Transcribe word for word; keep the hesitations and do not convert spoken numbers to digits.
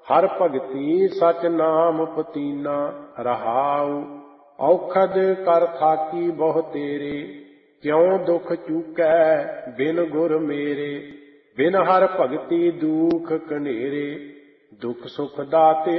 ਹਰ ਭਗਤੀ ਸਚ ਨਾਮ ਪਤੀਨਾ ਰਹਾਉ। ਔਖਦ ਕਰ ਥਾਕੀ ਬਹੁ ਤੇਰੇ, ਕਿਉ ਦੁਖ ਚੂਕੈ ਬਿਨ ਗੁਰ ਮੇਰੇ। ਬਿਨ ਹਰ ਭਗਤੀ ਦੂਖ ਕਨੇਰੇ, ਦੁਖ ਸੁਖ ਦਾਤੇ